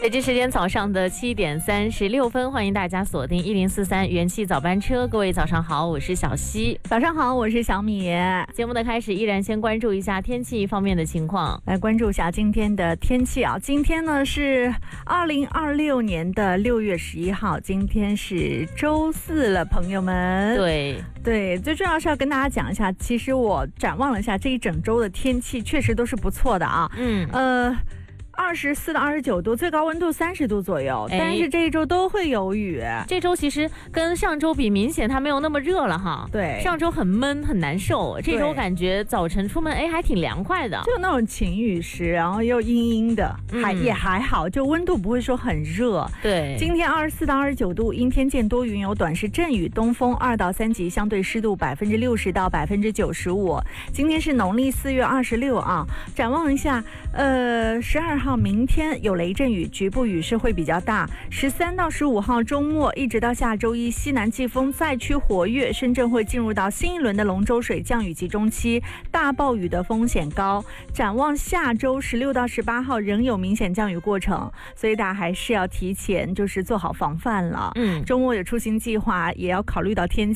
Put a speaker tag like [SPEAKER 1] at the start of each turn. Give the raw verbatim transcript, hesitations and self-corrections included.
[SPEAKER 1] 北京时间早上的七点三十六分，欢迎大家锁定一零四三元气早班车。各位早上好，我是小溪。
[SPEAKER 2] 早上好，我是小米。
[SPEAKER 1] 节目的开始，依然先关注一下天气方面的情况。
[SPEAKER 2] 来关注一下今天的天气啊，今天呢是二零二六年的六月十一号，今天是周四了，朋友们。
[SPEAKER 1] 对
[SPEAKER 2] 对，最重要是要跟大家讲一下，其实我展望了一下这一整周的天气，确实都是不错的啊。
[SPEAKER 1] 嗯，
[SPEAKER 2] 呃。二十四到二十九度，最高温度三十度左右，但是这一周都会有雨。
[SPEAKER 1] 这周其实跟上周比，明显它没有那么热了哈。
[SPEAKER 2] 对，
[SPEAKER 1] 上周很闷很难受，这周感觉早晨出门哎还挺凉快的，
[SPEAKER 2] 就那种晴雨时，然后又阴阴的，还、嗯、也还好，就温度不会说很热。
[SPEAKER 1] 对，
[SPEAKER 2] 今天二十四到二十九度，阴天见多云，有短时阵雨，东风二到三级，相对湿度百分之六十到百分之九十五。今天是农历四月二十六啊，展望一下，呃，十二号明天有雷阵雨，局部雨势会比较大。十三到十五号周末一直到下周一，西南季风再趋活跃，深圳会进入到新一轮的龙舟水降雨集中期，大暴雨的风险高。展望下周十六到十八号仍有明显降雨过程，所以大家还是要提前就是做好防范了。
[SPEAKER 1] 嗯，
[SPEAKER 2] 周末有出行计划也要考虑到天气。